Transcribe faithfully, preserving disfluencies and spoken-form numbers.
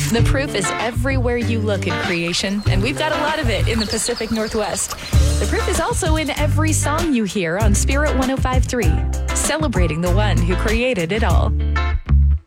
The proof is everywhere you look in creation, and we've got a lot of it in the Pacific Northwest. The proof is also in every song you hear on Spirit one oh five point three, celebrating the one who created it all.